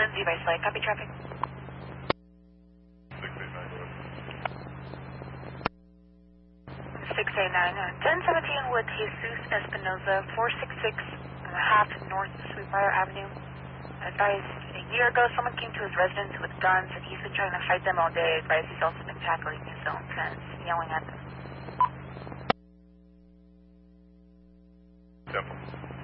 Lindsay by Slate. Copy traffic. 689. 1017 with Jesus Espinoza, 466.5 North Sweetbriar Avenue. Advised a year ago someone came to his residence with guns and he's been trying to fight them all day. Advised he's also been tackling his own fence, yelling at them. Temple.